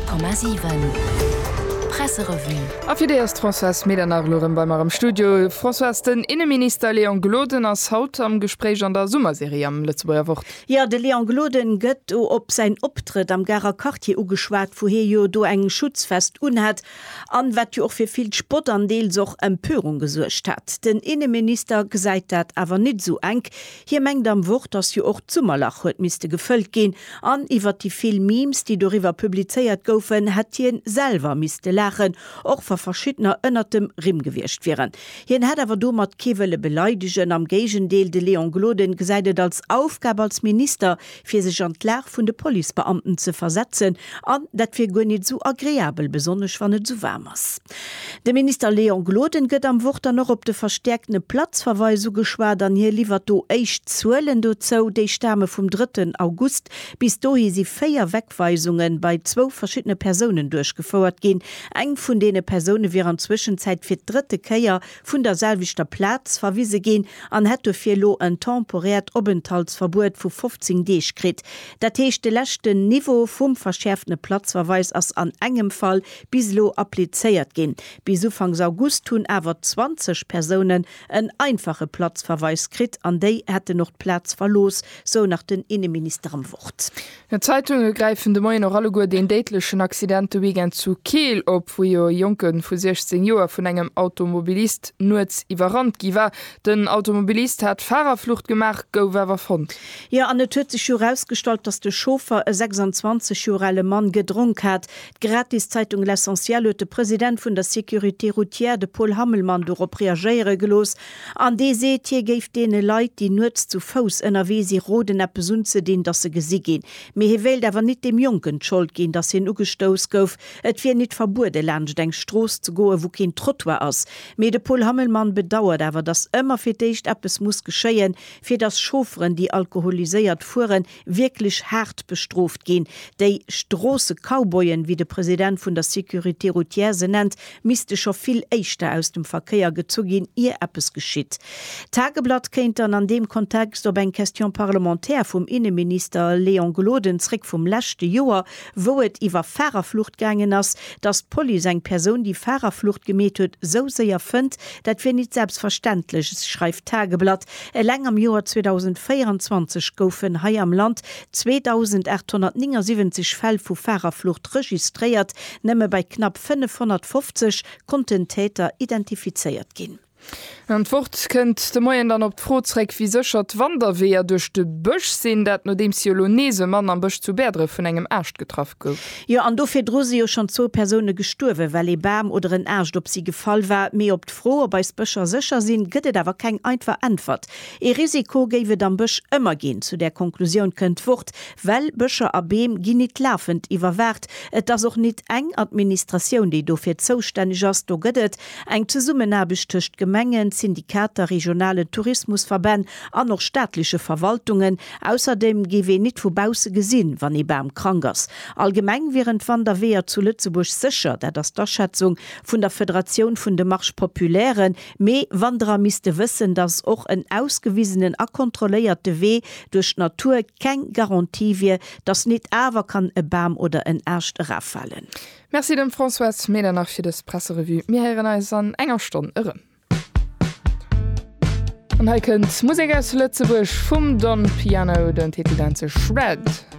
100,7 Presserevue. Auf Idee ist François Medernach-Loren bei mir im Studio. François, den Innenminister Leon Gloden als Haut am Gespräch an der Sommerserie am Letzteer Woche. Ja, der Leon Gloden gött ob sein Optritt am Gara Cartier ugeschwart, woher jo do eng Schutzfest unhat, an wat jo auch für viel Spott an Deel soch Empörung gesucht hat. Den Innenminister gesagt hat, aber nicht so eng. Hier mengt am Wort, dass jo auch Zummerlach heute müsste gefüllt gehen. An iwwer die viel Memes, die darüber publiziert goufen, hat hien selber müsste lachen, auch vor verschiedener ënnertem Rimm gewircht wären. Hien hat aber do mat Kewelle beleidigen am Gegendeel de Leon Gloden geseidet als Aufgabe als Minister fir sich an Lach vun de Polizebeamten zu versetzen, an dat fir go nicht so agréabel, besonders wann net so warmers. Der Minister Leon Gloden gëtt am Wort dann noch op de verstärkte Platzverweisung geschwar, an hier liefert do echt zuelen do zo de Sterne vom 3. August bis dohi sie 4 Wegweisungen bei 2 verschiedene Personen durchgefordert gehen. Eng von denen Personen wären Zwischenzeit für dritte Keier von der selvichter Platz verwiese gehen, an hätte für lo ein temporärt Obenthaltsverbot für 15 Dkrit. Dat hechte lechte Niveau vom verschärften Platzverweis als an engem Fall bis lo appliziert gehen. Bis Anfang August tun aber 20 Personen ein einfache Platzverweis krit, an der hätte noch Platz verlos, so nach den Innenminister am Wort. Die Zeitungen greifen de Moien noch alle gut den datlichen Accident Weekend zu Kiel op, wo jo Jonken vu 16 Joer vun engem Automobilist nuets iwwerrand giwer. Den Automobilist hat Fahrerflucht gemacht, gower von. Ja, an der 40 Jahre herausgestellt, dass der Chauffeur 26 Jahre Mann gedrunken hat. Gratis Zeitung L'Essentiel hat der Präsident von der Sécurité routière de Paul Hammelmann darauf reagieren gelos. An die seht hier geeft denen Leute, die nur zu Fuß NRW sie roden Episunze, den dass sie gesiegt gehen. Mir hier will aber nicht dem Jungen schuld gehen, dass ihn ugestoß gouf. Et wird nicht verboten, Land den Stroß zu gehen, wo kein Trottoir aus. Mir der Paul Hammelmann bedauert aber, dass immer für dich etwas muss geschehen, für das Chauffeuren, die alkoholisiert fuhren, wirklich hart bestraft gehen. Die Straße Cowboyen, wie der Präsident von der Sécurité routière se nennt, müsste schon viel echter aus dem Verkehr gezogen, ihr etwas geschieht. Tageblatt kennt dann an dem Kontext ob ein Question parlamentär vom Innenminister Leon Gloden zurück vom letzten Jahr, wo es über Fahrerflucht gegangen ist, dass Poli seine Person die Fahrerflucht gemäht hat, so sehr findet, das wir nicht selbstverständlich, schreibt Tageblatt. Lang am Jahr 2024 goufen hier am Land 2879 Fälle von Fahrerflucht registriert, nämlich bei knapp 550 konnten Täter identifiziert gehen. Fort kënnt de Moien dann op d'Frotreck wie sechert Wanderwehr duch de Bëch sinn, dat no dem Siolonese Mann am Bëch zu Berdre vun engem Ärscht getraff gouf. Ja, an dofir Drosio schon 2 Personen gesturwe, weil Bam oder en Ärscht op sie gefall war, mé op d'Fro beis Bëcher secher sinn, gëtt awer keng einfach Antwort. E Risiko géiwe am Bëch ëmmer gin. Zu der Konklusion kënnt fort, well Bëcher a Beem gi net laufend iwwerwert, et as och net eng Administrationun, die dofir zoustänneg ass do gëtt, eng ze summen abesticht Gemengen, Syndikater, regionale Tourismusverbände an noch staatliche Verwaltungen. Außerdem gewe nicht vubause gesinn, wann beim Krankers. Allgemein wären Van der Wehr zu Lützeburg sicher, da das der Schätzung von der Föderation von der Marsch Populären, me Wanderer müsste wissen, dass auch ein ausgewiesenen kontrollierte Weh durch Natur kein Garantie wie, dass nicht aber kann ein Baum oder ein Ärscht raffallen. Merci dem François Medernach für das Presserevue. Mir hören uns an enger Stunde irre. Und hier könnt Musik aus Lützeburg vom Don Piano den Titel Shred.